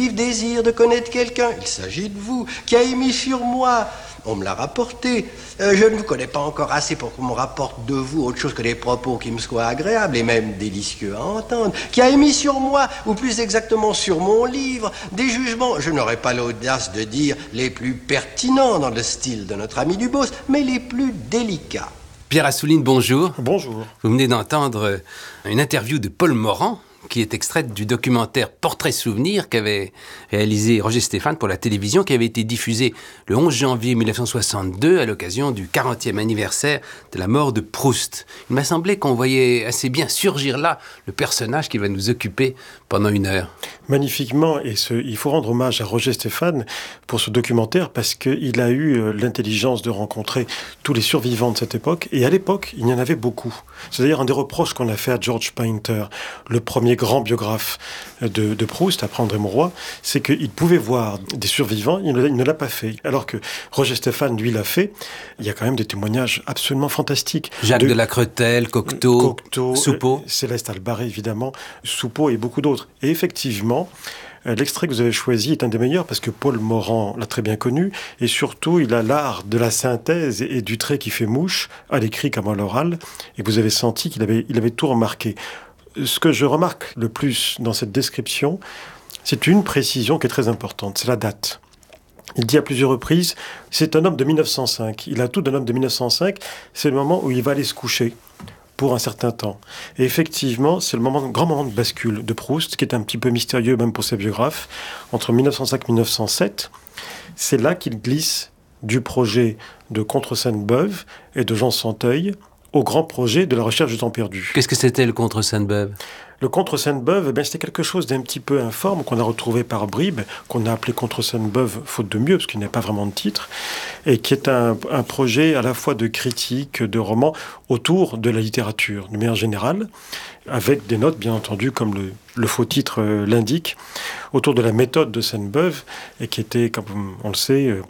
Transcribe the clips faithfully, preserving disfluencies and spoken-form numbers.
vif désir de connaître quelqu'un, il s'agit de vous, qui a émis sur moi, on me l'a rapporté. Euh, je ne vous connais pas encore assez pour qu'on me rapporte de vous autre chose que des propos qui me soient agréables et même délicieux à entendre, qui a émis sur moi, ou plus exactement sur mon livre, des jugements, je n'aurais pas l'audace de dire les plus pertinents dans le style de notre ami Dubos, mais les plus délicats. Pierre Assouline, bonjour. Bonjour. Vous venez d'entendre une interview de Paul Morand, qui est extraite du documentaire Portrait Souvenir qu'avait réalisé Roger Stéphane pour la télévision, qui avait été diffusé le onze janvier mille neuf cent soixante-deux à l'occasion du quarantième anniversaire de la mort de Proust. Il m'a semblé qu'on voyait assez bien surgir là le personnage qui va nous occuper pendant une heure. Magnifiquement, et ce, il faut rendre hommage à Roger Stéphane pour ce documentaire parce qu'il a eu euh, l'intelligence de rencontrer tous les survivants de cette époque, et à l'époque, il y en avait beaucoup. C'est d'ailleurs un des reproches qu'on a fait à George Painter, le premier grand biographe de, de Proust, après André Mauroy, c'est qu'il pouvait voir des survivants, il ne, il ne l'a pas fait. Alors que Roger Stéphane, lui, l'a fait. Il y a quand même des témoignages absolument fantastiques. Jacques de, de la Cretelle, Cocteau, Cocteau Soupeau. Euh, Céleste Albaré, évidemment, Soupeau et beaucoup d'autres. Et effectivement, l'extrait que vous avez choisi est un des meilleurs parce que Paul Morand l'a très bien connu et surtout il a l'art de la synthèse et du trait qui fait mouche à l'écrit comme à l'oral, et vous avez senti qu'il avait, il avait tout remarqué. Ce que je remarque le plus dans cette description, c'est une précision qui est très importante, c'est la date. Il dit à plusieurs reprises, c'est un homme de mille neuf cent cinq. Il a tout d'un homme de mille neuf cent cinq, c'est le moment où il va aller se coucher pour un certain temps. Et effectivement, c'est le moment, grand moment de bascule de Proust, qui est un petit peu mystérieux même pour ses biographes. Entre mille neuf cent cinq et mille neuf cent sept, c'est là qu'il glisse du projet de Contre Sainte-Beuve et de Jean Santeuil au grand projet de la recherche du temps perdu. Qu'est-ce que c'était le Contre Sainte-Beuve ? Le Contre Sainte-Beuve, eh bien, c'était quelque chose d'un petit peu informe qu'on a retrouvé par bribes, qu'on a appelé Contre Sainte-Beuve, faute de mieux, parce qu'il n'y a pas vraiment de titre, et qui est un, un projet à la fois de critique, de roman, autour de la littérature, de manière générale, avec des notes, bien entendu, comme le, le faux titre euh, l'indique, autour de la méthode de Sainte-Beuve, et qui était, comme on le sait, euh,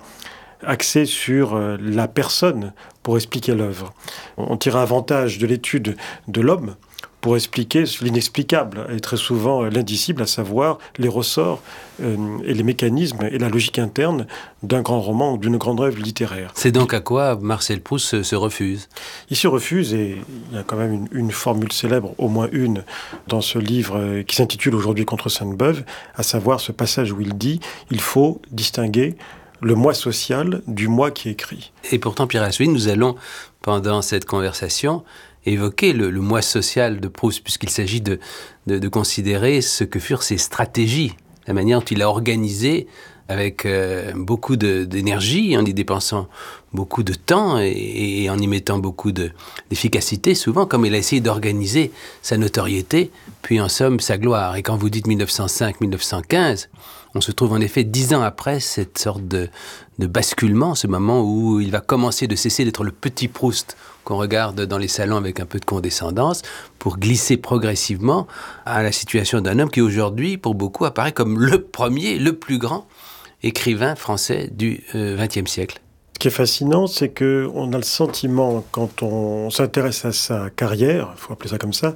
axé sur euh, la personne pour expliquer l'œuvre. On tire avantage de l'étude de l'homme pour expliquer l'inexplicable et très souvent l'indicible, à savoir les ressorts euh, et les mécanismes et la logique interne d'un grand roman ou d'une grande œuvre littéraire. C'est donc à quoi Marcel Proust se, se refuse. Il se refuse, et il y a quand même une, une formule célèbre, au moins une, dans ce livre euh, qui s'intitule aujourd'hui Contre Sainte-Beuve, à savoir ce passage où il dit « Il faut distinguer le moi social du moi qui écrit ». Et pourtant, Pierre Assouline, nous allons, pendant cette conversation, évoquer le, le moi social de Proust, puisqu'il s'agit de, de, de considérer ce que furent ses stratégies, la manière dont il a organisé avec euh, beaucoup de, d'énergie, en y dépensant beaucoup de temps et, et en y mettant beaucoup de, d'efficacité, souvent, comme il a essayé d'organiser sa notoriété, puis en somme sa gloire. Et quand vous dites mille neuf cent cinq mille neuf cent quinze, on se trouve en effet dix ans après cette sorte de, de basculement, ce moment où il va commencer de cesser d'être le petit Proust qu'on regarde dans les salons avec un peu de condescendance, pour glisser progressivement à la situation d'un homme qui aujourd'hui, pour beaucoup, apparaît comme le premier, le plus grand écrivain français du vingtième siècle. Ce qui est fascinant, c'est qu'on a le sentiment, quand on s'intéresse à sa carrière, il faut appeler ça comme ça,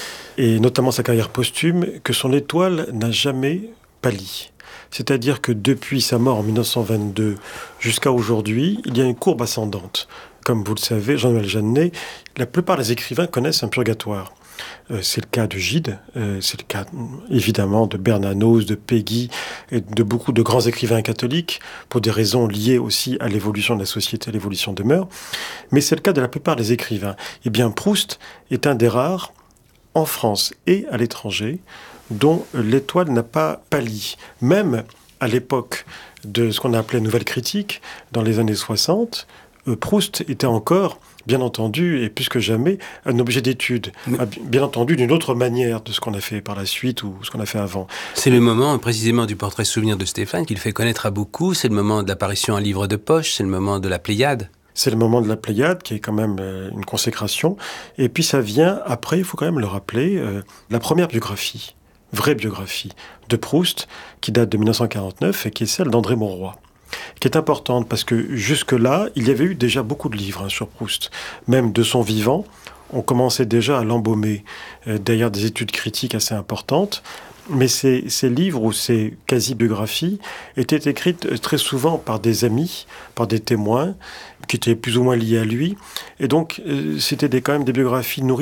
et notamment sa carrière posthume, que son étoile n'a jamais pâli. C'est-à-dire que depuis sa mort en mille neuf cent vingt-deux jusqu'à aujourd'hui, il y a une courbe ascendante. Comme vous le savez, Jean-Noël Jeannet, la plupart des écrivains connaissent un purgatoire. Euh, c'est le cas de Gide, euh, c'est le cas évidemment de Bernanos, de Péguy et de beaucoup de grands écrivains catholiques, pour des raisons liées aussi à l'évolution de la société, à l'évolution des mœurs. Mais c'est le cas de la plupart des écrivains. Eh bien, Proust est un des rares, en France et à l'étranger, dont l'étoile n'a pas pâli. Même à l'époque de ce qu'on a appelé la Nouvelle Critique, dans les années soixante, Proust était encore, bien entendu, et plus que jamais, un objet d'étude. Mais... Bien entendu, d'une autre manière de ce qu'on a fait par la suite ou ce qu'on a fait avant. C'est le moment, précisément, du Portrait Souvenir de Stéphane, qu'il fait connaître à beaucoup. C'est le moment de l'apparition en livre de poche, c'est le moment de la Pléiade. C'est le moment de la Pléiade, qui est quand même euh, une consécration. Et puis ça vient, après, il faut quand même le rappeler, euh, la première biographie, vraie biographie de Proust, qui date de mille neuf cent quarante-neuf et qui est celle d'André Mauroy, qui est importante parce que jusque-là, il y avait eu déjà beaucoup de livres hein, sur Proust. Même de son vivant, on commençait déjà à l'embaumer euh, derrière des études critiques assez importantes. Mais ces, ces livres ou ces quasi-biographies étaient écrites très souvent par des amis, par des témoins, qui étaient plus ou moins liés à lui. Et donc, euh, c'était des, quand même des biographies nourries